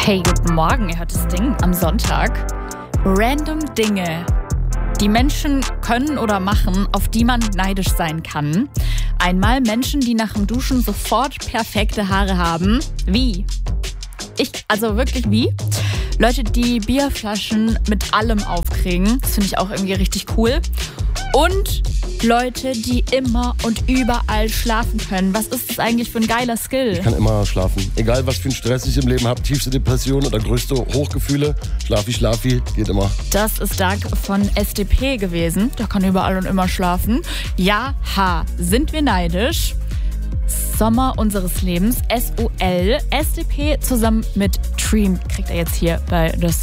Hey, guten Morgen, ihr hört das Ding am Sonntag. Random Dinge, die Menschen können oder machen, auf die man neidisch sein kann. Einmal Menschen, die nach dem Duschen sofort perfekte Haare haben. Wie? Also wirklich wie? Leute, die Bierflaschen mit allem aufkriegen. Das finde ich auch irgendwie richtig cool. Und Leute, die immer und überall schlafen können. Was ist das eigentlich für ein geiler Skill? Ich kann immer schlafen. Egal, was für einen Stress ich im Leben habe, tiefste Depression oder größte Hochgefühle. Schlafi, geht immer. Das ist Doug von SDP gewesen. Der kann überall und immer schlafen. Ja, sind wir neidisch? Sommer unseres Lebens, SOL, SDP zusammen mit Dream kriegt er jetzt hier bei The